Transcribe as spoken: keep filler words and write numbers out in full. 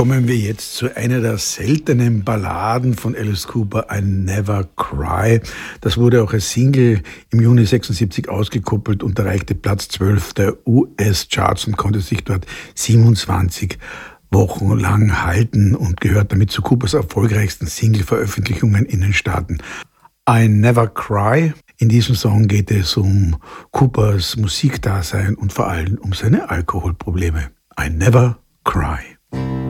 Kommen wir jetzt zu einer der seltenen Balladen von Alice Cooper, I Never Cry. Das wurde auch als Single im Juni sechsundsiebzig ausgekoppelt und erreichte Platz zwölf der U S-Charts und konnte sich dort siebenundzwanzig Wochen lang halten und gehört damit zu Coopers erfolgreichsten Single-Veröffentlichungen in den Staaten. I Never Cry. In diesem Song geht es um Coopers Musikdasein und vor allem um seine Alkoholprobleme. I Never Cry.